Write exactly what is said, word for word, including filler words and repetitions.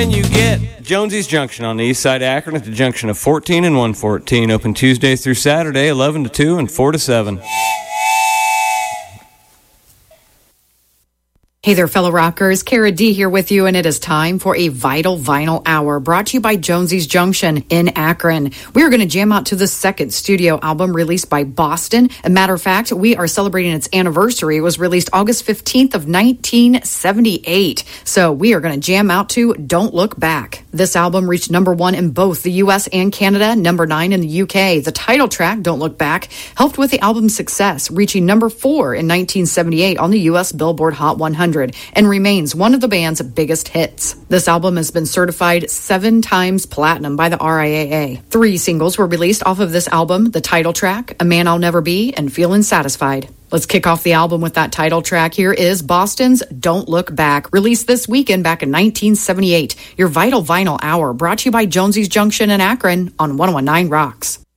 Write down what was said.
when you get Jonesy's Junction on the east side of Akron at the junction of fourteen and one fourteen. Open Tuesday through Saturday, eleven to two and four to seven. Hey there, fellow rockers. Kara D here with you, and it is time for a Vital Vinyl Hour brought to you by Jonesy's Junction in Akron. We are going to jam out to the second studio album released by Boston. As a matter of fact, we are celebrating its anniversary. It was released August fifteenth of nineteen seventy-eight. So we are going to jam out to Don't Look Back. This album reached number one in both the U S and Canada, number nine in the U K. The title track, Don't Look Back, helped with the album's success, reaching number four in nineteen seventy-eight on the U S Billboard Hot one hundred. And remains one of the band's biggest hits. This album has been certified seven times platinum by the R I A A. Three singles were released off of this album: the title track, A Man I'll Never Be, and Feelin' Satisfied. Let's kick off the album with that title track. Here is Boston's Don't Look Back, released this weekend back in nineteen seventy-eight. Your Vital Vinyl Hour, brought to you by Jonesy's Junction in Akron on one oh one nine Rocks.